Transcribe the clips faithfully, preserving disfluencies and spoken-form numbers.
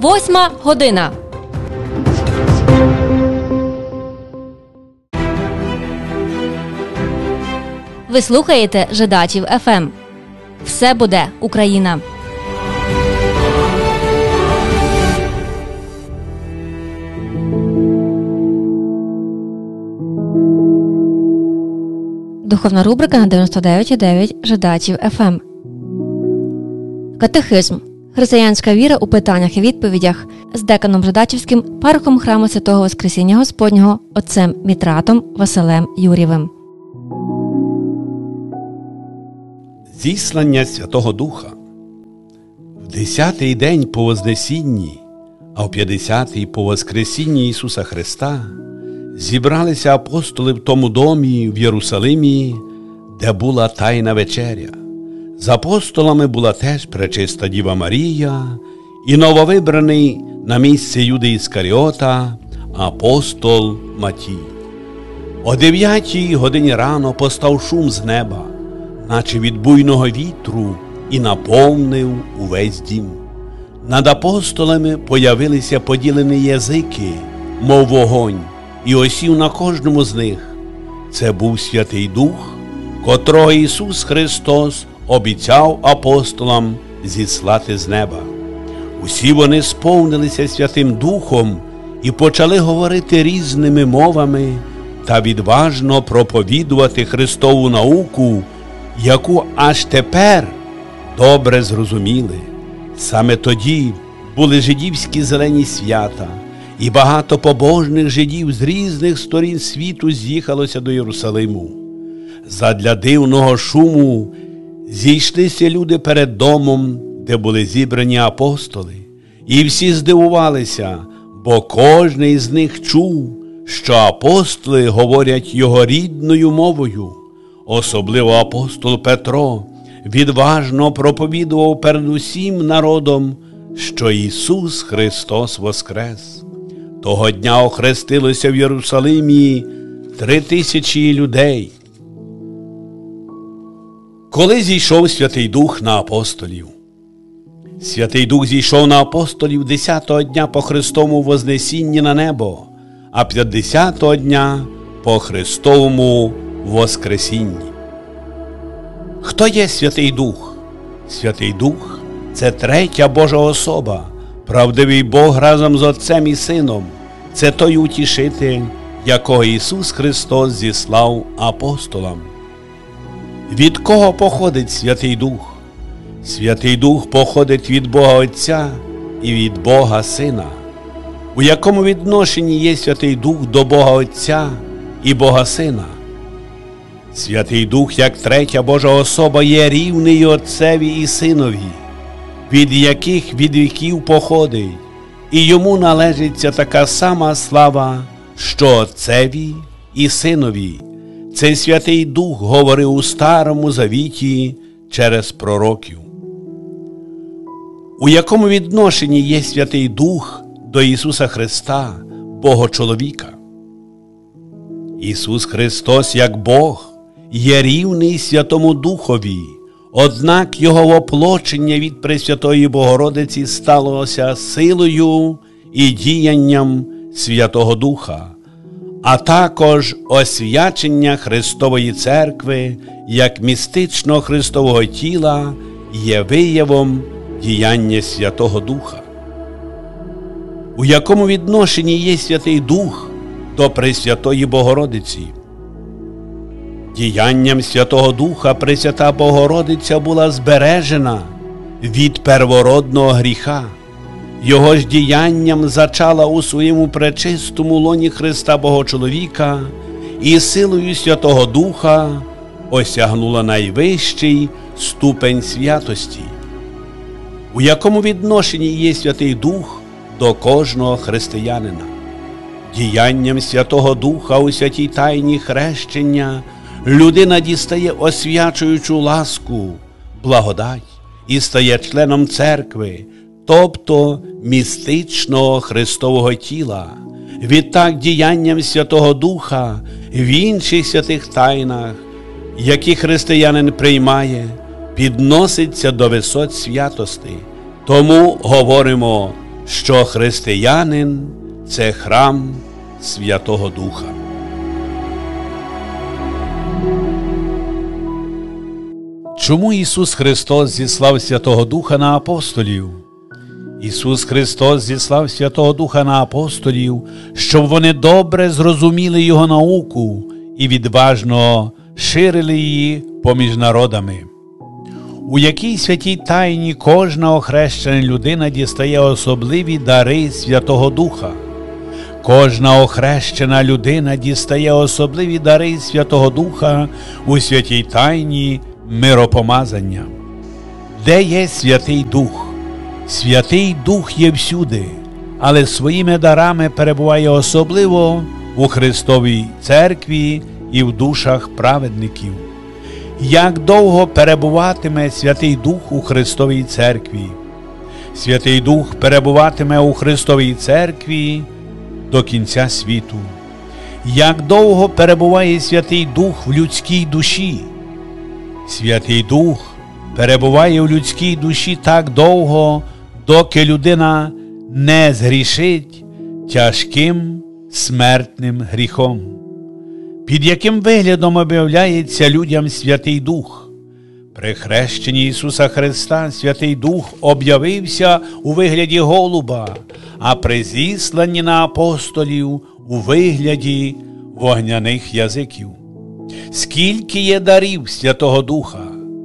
Восьма година. Ви слухаєте Жидачів еф ем. Все буде Україна. Духовна рубрика на дев'яносто дев'ять і дев'ять Жидачів еф ем. Катехизм. Християнська віра у питаннях і відповідях з деканом Жидачівським, парохом храму Святого Воскресіння Господнього, отцем Мітратом Василем Юрєвим. Зіслання Святого Духа. В десятий день по Вознесінні, а в п'ятдесятий по Воскресінні Ісуса Христа зібралися апостоли в тому домі в Єрусалимі, де була Тайна вечеря. З апостолами була теж пречиста Діва Марія і нововибраний на місце Юди Іскаріота апостол Матій. О дев'ятій годині рано постав шум з неба, наче від буйного вітру, і наповнив увесь дім. Над апостолами появилися поділені язики, мов вогонь, і осів на кожному з них. Це був Святий Дух, котрого Ісус Христос обіцяв апостолам зіслати з неба. Усі вони сповнилися Святим Духом і почали говорити різними мовами та відважно проповідувати Христову науку, яку аж тепер добре зрозуміли. Саме тоді були жидівські зелені свята, і багато побожних жидів з різних сторін світу з'їхалося до Єрусалиму. Задля дивного шуму зійшлися люди перед домом, де були зібрані апостоли, і всі здивувалися, бо кожний із них чув, що апостоли говорять його рідною мовою. Особливо апостол Петро відважно проповідував перед усім народом, що Ісус Христос воскрес. Того дня охрестилося в Єрусалимі три тисячі людей. Коли зійшов Святий Дух на апостолів? Святий Дух зійшов на апостолів десятого дня по Христовому Вознесінні на небо, а п'ятдесятого дня по Христовому Воскресінні. Хто є Святий Дух? Святий Дух – це третя Божа особа, правдивий Бог разом з Отцем і Сином. Це той утішитель, якого Ісус Христос зіслав апостолам. Від кого походить Святий Дух? Святий Дух походить від Бога Отця і від Бога Сина. У якому відношенні є Святий Дух до Бога Отця і Бога Сина? Святий Дух, як третя Божа особа, є рівний Отцеві і Синові, від яких від віків походить, і йому належиться така сама слава, що Отцеві і Синові. Цей Святий Дух говорив у Старому Завіті через пророків. У якому відношенні є Святий Дух до Ісуса Христа, Бога-чоловіка? Ісус Христос, як Бог, є рівний Святому Духові, однак Його воплочення від Пресвятої Богородиці сталося силою і діянням Святого Духа, а також освячення Христової Церкви як містичного Христового тіла є виявом діяння Святого Духа. У якому відношенні є Святий Дух до Пресвятої Богородиці? Діянням Святого Духа Пресвята Богородиця була збережена від первородного гріха. Його ж діянням зачала у своєму пречистому лоні Христа Бога-чоловіка і силою Святого Духа осягнула найвищий ступень святості. У якому відношенні є Святий Дух до кожного християнина? Діянням Святого Духа у святій тайні хрещення людина дістає освячуючу ласку, благодать і стає членом церкви, тобто містичного Христового тіла. Відтак діянням Святого Духа в інших святих тайнах, які християнин приймає, підноситься до висот святости. Тому говоримо, що християнин – це храм Святого Духа. Чому Ісус Христос зіслав Святого Духа на апостолів? Ісус Христос зіслав Святого Духа на апостолів, щоб вони добре зрозуміли Його науку і відважно ширили її поміж народами. У якій святій тайні кожна охрещена людина дістає особливі дари Святого Духа. Кожна охрещена людина дістає особливі дари Святого Духа у святій тайні миропомазання. Де є Святий Дух? Святий Дух є всюди, але своїми дарами перебуває особливо у Христовій церкві і в душах праведників. Як довго перебуватиме Святий Дух у Христовій церкві? Святий Дух перебуватиме у Христовій церкві до кінця світу. Як довго перебуває Святий Дух в людській душі? Святий Дух перебуває в людській душі так довго, доки людина не згрішить тяжким смертним гріхом. Під яким виглядом об'являється людям Святий Дух? При хрещенні Ісуса Христа Святий Дух об'явився у вигляді голуба, а при зісланні на апостолів у вигляді вогняних язиків. Скільки є дарів Святого Духа?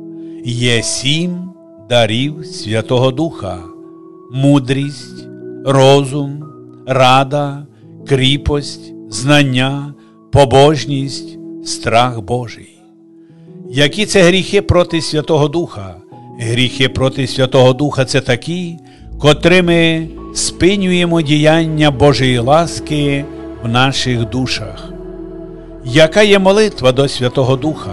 Є сім дарів Святого Духа: мудрість, розум, рада, кріпость, знання, побожність, страх Божий. Які це гріхи проти Святого Духа? Гріхи проти Святого Духа – це такі, котрими спинюємо діяння Божої ласки в наших душах. Яка є молитва до Святого Духа?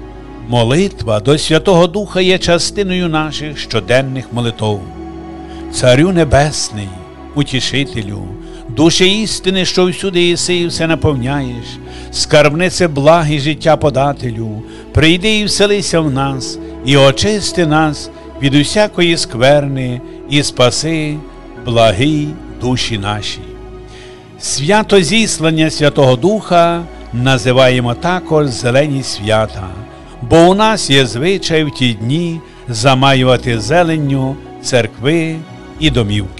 Молитва до Святого Духа є частиною наших щоденних молитов. Царю Небесний, Утішителю, Душе істини, що всюди єси і все наповняєш, скарбнице благ і життя подателю, прийди і вселися в нас, і очисти нас від усякої скверни, і спаси благі душі наші. Свято зіслання Святого Духа називаємо також зелені свята, бо у нас є звичай в ті дні замаювати зеленню церкви і домівки.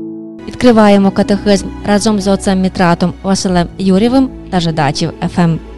Відкриваємо катехизм разом з отцем Мітратом Василем Юрєвим та Жидачів еф ем.